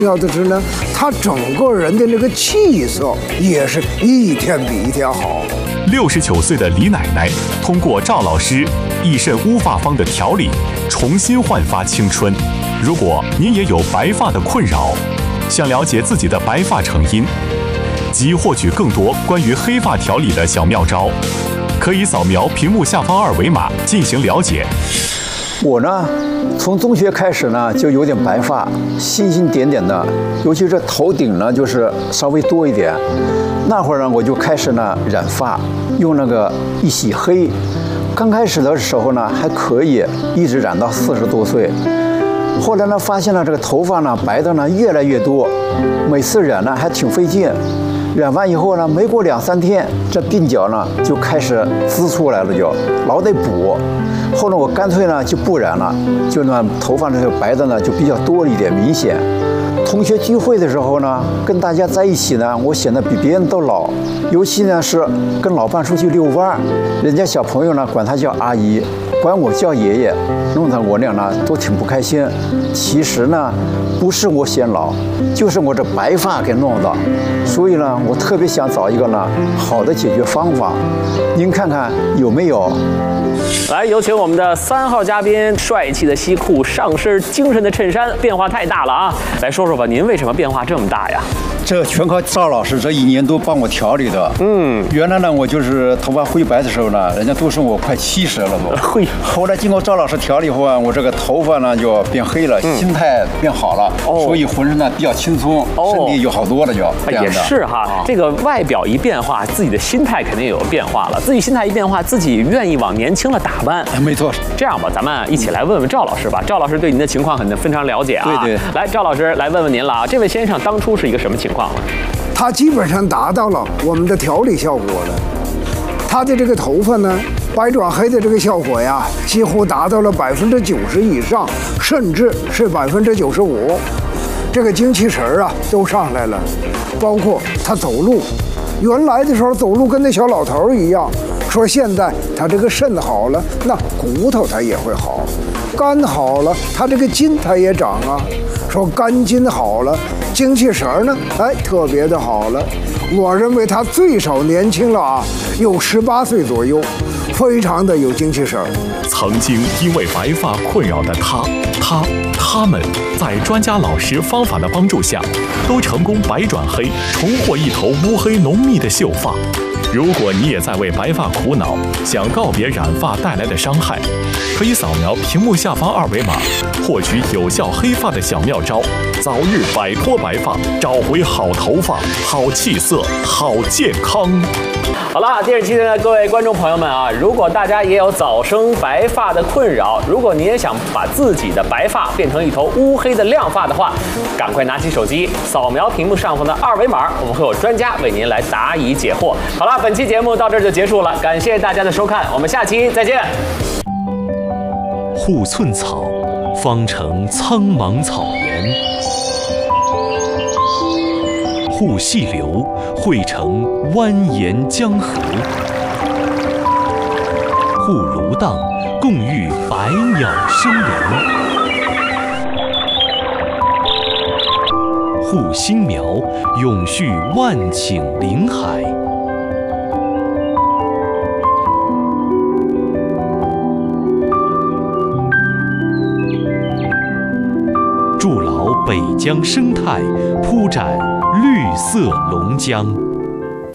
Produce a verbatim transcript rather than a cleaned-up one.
要的是呢，他整个人的那个气色也是一天比一天好。 六十九岁的李奶奶通过赵老师益肾乌发方的调理，重新焕发青春。如果您也有白发的困扰，想了解自己的白发成因，及获取更多关于黑发调理的小妙招，可以扫描屏幕下方二维码进行了解。 我呢，从中学开始呢，就有点白发，星星点点的，尤其是头顶呢，就是稍微多一点。那会儿呢，我就开始呢染发，用那个一洗黑。刚开始的时候呢还可以，一直染到四十多岁。后来呢，发现了这个头发呢白的呢越来越多，每次染呢还挺费劲。染完以后呢，没过两三天，这鬓角呢就开始滋出来了，就老得补。后来我干脆呢就不染了，就呢头发这个白的呢就比较多了一点，明显。同学聚会的时候呢，跟大家在一起呢，我显得比别人都老。尤其呢是跟老伴出去遛弯，人家小朋友呢管他叫阿姨，管我叫爷爷，弄得我俩呢都挺不开心。其实呢，不是我显老，就是我这白发给弄的。所以呢，我特别想找一个呢好的解决方法，您看看有没有？ 来，有请我们的三号嘉宾，帅气的西裤，上身精神的衬衫，变化太大了啊！来说说吧，您为什么变化这么大呀？ 这全靠赵老师这一年多帮我调理的。嗯，原来呢，我就是头发灰白的时候呢，人家都说我快七十了都。 嘿， 后来经过赵老师调理后啊，我这个头发呢就变黑了，嗯、心态变好了，哦、所以浑身呢比较轻松，哦、身体就好多了就。 也是哈，啊、这个外表一变化，自己的心态肯定也有变化了。自己心态一变化，自己愿意往年轻了打扮。 没错。 这样吧，咱们一起来问问赵老师吧。赵老师对您的情况很非常了解啊。 对对。 来，赵老师来问问您了啊，这位先生当初是一个什么情况呢？ 他基本上达到了我们的调理效果了。他的这个头发呢，白转黑的这个效果呀，几乎达到了百分之九十以上，甚至是百分之九十五。这个精气神儿啊，都上来了。包括他走路，原来的时候走路跟那小老头儿一样。说现在他这个肾好了，那骨头他也会好；肝好了，他这个筋他也长啊。说肝筋好了，精气神儿呢，哎，特别的好了。我认为他最少年轻了啊，有十八岁左右，非常的有精气神儿。 曾经因为白发困扰的他、他、他们，在专家老师方法的帮助下，都成功白转黑，重获一头乌黑浓密的秀发。如果你也在为白发苦恼，想告别染发带来的伤害，可以扫描屏幕下方二维码，获取有效黑发的小妙招，早日摆脱白发，找回好头发、好气色、好健康。 好了，电视机前的各位观众朋友们啊，如果大家也有早生白发的困扰，如果你也想把自己的白发变成一头乌黑的亮发的话，赶快拿起手机扫描屏幕上方的二维码，我们会有专家为您来答疑解惑。好了，本期节目到这儿就结束了，感谢大家的收看，我们下期再见。 护寸草，方成苍茫草原；护细流，汇成蜿蜒江河；护芦荡，共育百鸟生灵；护新苗，永续万顷林海。筑牢北疆生态，铺展绿色龙江。